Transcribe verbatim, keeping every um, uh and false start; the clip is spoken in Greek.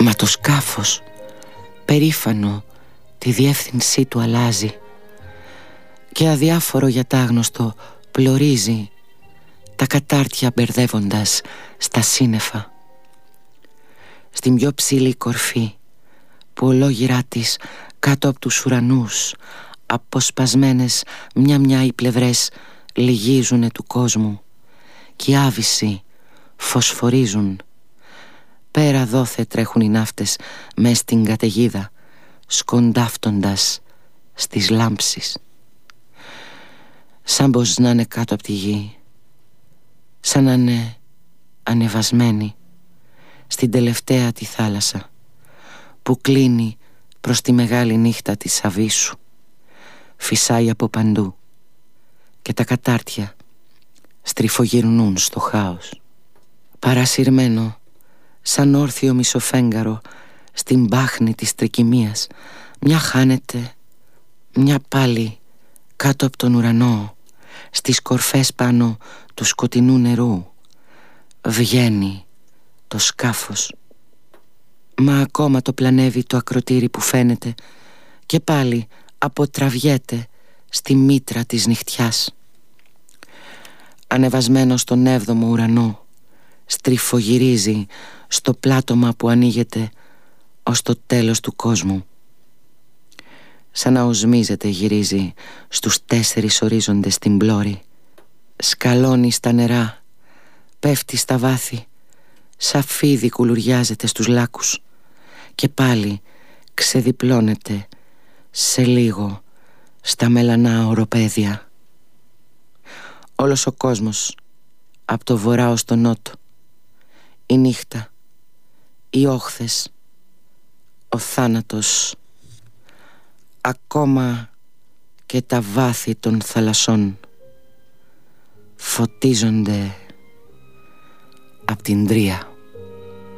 Μα το σκάφος, περήφανο, τη διεύθυνσή του αλλάζει και αδιάφορο για τ' άγνωστο πλωρίζει, τα κατάρτια μπερδεύοντας στα σύννεφα. Στην πιο ψηλή κορφή, που ολόγυρά της κάτω από τους ουρανούς, αποσπασμένες μια-μια οι πλευρές λυγίζουνε του κόσμου κι οι άβυσσοι φωσφορίζουν. Πέρα δόθε τρέχουν οι ναύτες μες στην καταιγίδα, σκοντάφτοντας στις λάμψεις. Σαν πως να είναι κάτω από τη γη, σαν να είναι ανεβασμένοι στην τελευταία τη θάλασσα που κλείνει προς τη μεγάλη νύχτα της αβύσσου. Φυσάει από παντού και τα κατάρτια στριφογυρνούν στο χάος. Παρασυρμένο σαν όρθιο μισοφέγγαρο στην πάχνη της τρικυμίας, μια χάνεται, μια πάλι κάτω από τον ουρανό, στις κορφές πάνω του σκοτεινού νερού. Βγαίνει το σκάφος, μα ακόμα το πλανεύει το ακροτήρι που φαίνεται και πάλι αποτραβιέται στη μήτρα της νυχτιάς. Ανεβασμένο στον έβδομο ουρανό, στριφογυρίζει στο πλάτωμα που ανοίγεται ως το τέλος του κόσμου. Σαν να οσμίζεται γυρίζει στους τέσσερις ορίζοντες την πλώρη. Σκαλώνει στα νερά, πέφτει στα βάθη, σαν φίδι κουλουριάζεται στους λάκους και πάλι ξεδιπλώνεται σε λίγο στα μελανά οροπέδια. Όλος ο κόσμος, από το βορρά ως το νότο, η νύχτα, οι όχθες, ο θάνατος, ακόμα και τα βάθη των θαλασσών φωτίζονται απ' την τρία.